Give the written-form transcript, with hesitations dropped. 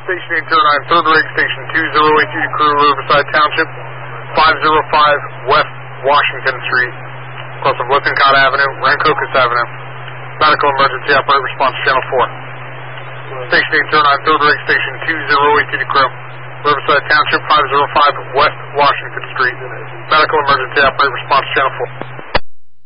Station 809, third rig, station 2082 to crew, Riverside Township, 505 West Washington Street, across from Lippincott Avenue, Rancocas Avenue. Medical emergency, operate response channel 4. Station 809, third rig, station 2082 to crew, Riverside Township, 505 West Washington Street. Medical emergency, operate response channel 4.